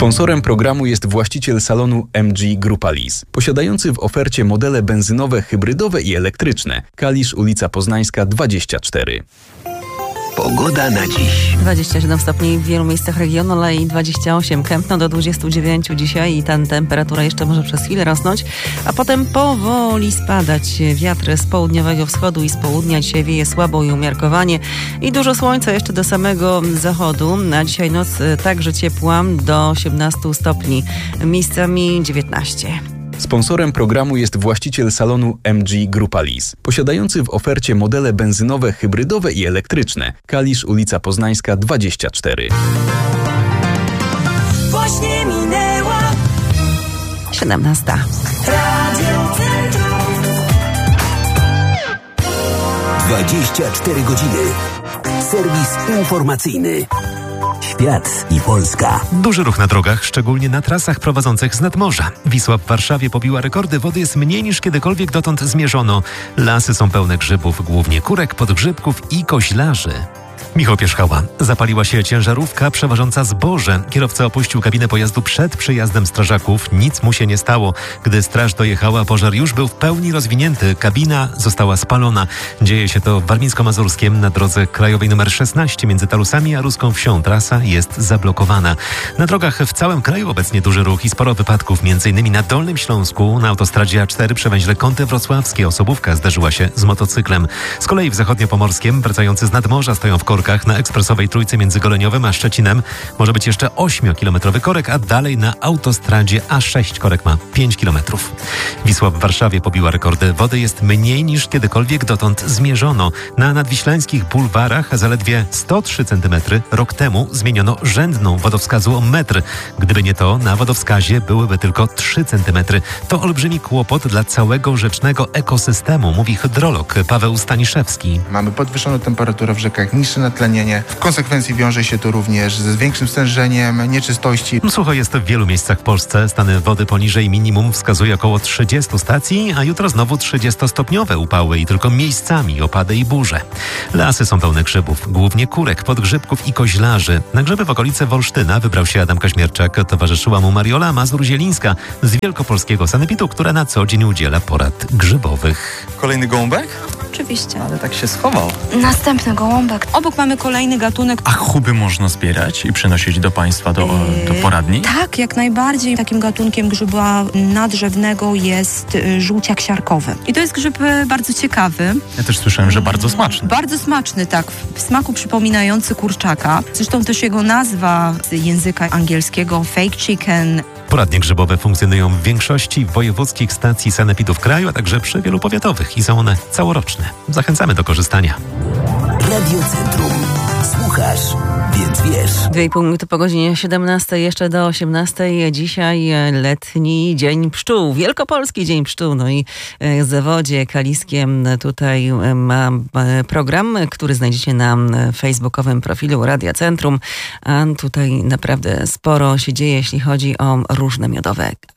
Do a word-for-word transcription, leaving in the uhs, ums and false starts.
Sponsorem programu jest właściciel salonu M G Grupa Lease, posiadający w ofercie modele benzynowe, hybrydowe i elektryczne. Kalisz, ulica Poznańska dwadzieścia cztery. Pogoda na dziś. dwadzieścia siedem stopni w wielu miejscach regionu, ale i dwadzieścia osiem. Kępno do dwudziestu dziewięciu dzisiaj i ta temperatura jeszcze może przez chwilę rosnąć, a potem powoli spadać. Wiatr z południowego wschodu i z południa dzisiaj wieje słabo i umiarkowanie i dużo słońca jeszcze do samego zachodu. A dzisiaj noc także ciepła do osiemnastu stopni, miejscami dziewiętnaście. Sponsorem programu jest właściciel salonu M G Grupa Lease, posiadający w ofercie modele benzynowe, hybrydowe i elektryczne. Kalisz, ulica Poznańska dwadzieścia cztery. Właśnie minęła siedemnasta. Radio Centrum. dwadzieścia cztery godziny. Serwis informacyjny. Świat i Polska. Duży ruch na drogach, szczególnie na trasach prowadzących z nadmorza. Wisła w Warszawie pobiła rekordy, wody jest mniej niż kiedykolwiek dotąd zmierzono. Lasy są pełne grzybów, głównie kurek, podgrzybków i koźlarzy. Michał Pierzchała. Zapaliła się ciężarówka przewożąca zboże. Kierowca opuścił kabinę pojazdu przed przyjazdem strażaków. Nic mu się nie stało. Gdy straż dojechała, pożar już był w pełni rozwinięty. Kabina została spalona. Dzieje się to w Warmińsko-Mazurskiem na drodze krajowej nr szesnaście między Talusami a Ruską Wsią. Trasa jest zablokowana. Na drogach w całym kraju obecnie duży ruch i sporo wypadków. Między innymi na Dolnym Śląsku na autostradzie A cztery przy węźle Kąty Wrocławskie osobówka zderzyła się z motocyklem. Z kolei w Zachodniopomorskiem wracający z nadmorza stoją w korkach. Na ekspresowej trójce między Goleniowem a Szczecinem może być jeszcze ośmiokilometrowy korek, a dalej na autostradzie A sześć korek ma pięć kilometrów. Wisła w Warszawie pobiła rekordy. Wody jest mniej niż kiedykolwiek dotąd zmierzono. Na nadwiślańskich bulwarach zaledwie sto trzy centymetry. Rok temu zmieniono rzędną wodowskazu o metr. Gdyby nie to, na wodowskazie byłyby tylko trzy centymetry. To olbrzymi kłopot dla całego rzecznego ekosystemu, mówi hydrolog Paweł Staniszewski. Mamy podwyższoną temperaturę w rzekach, niższe natlenienie. W konsekwencji wiąże się to również z większym stężeniem nieczystości. Sucho jest w wielu miejscach w Polsce. Stany wody poniżej minimum wskazuje około trzydziestu stacji, a jutro znowu trzydziestostopniowe upały i tylko miejscami opady i burze. Lasy są pełne grzybów, głównie kurek, podgrzybków i koźlarzy. Na grzyby w okolice Wolsztyna wybrał się Adam Kaźmierczak. Towarzyszyła mu Mariola Mazur-Zielińska z Wielkopolskiego Sanepidu, która na co dzień udziela porad grzybowych. Kolejny gołąbek? Oczywiście. Ale tak się schował. Następny gołąbek. Obok mamy kolejny gatunek. A chuby można zbierać i przynosić do państwa, do, yy, do poradni? Tak, jak najbardziej. Takim gatunkiem grzyba nadrzewnego jest żółciak siarkowy. I to jest grzyb bardzo ciekawy. Ja też słyszałem, że bardzo smaczny. Bardzo smaczny, tak. W smaku przypominający kurczaka. Zresztą też jego nazwa z języka angielskiego fake chicken. Poradnie grzybowe funkcjonują w większości wojewódzkich stacji sanepidów kraju, a także przy wielu powiatowych i są one całoroczne. Zachęcamy do korzystania. Radio Centrum. Słuchasz, więc wiesz. Dwie i pół minuty po godzinie siedemnastej, jeszcze do osiemnastej. Dzisiaj letni Dzień Pszczół, Wielkopolski Dzień Pszczół. No i Zawodzie Kaliskie tutaj ma program, który znajdziecie na facebookowym profilu Radia Centrum. A tutaj naprawdę sporo się dzieje, jeśli chodzi o różne miodowe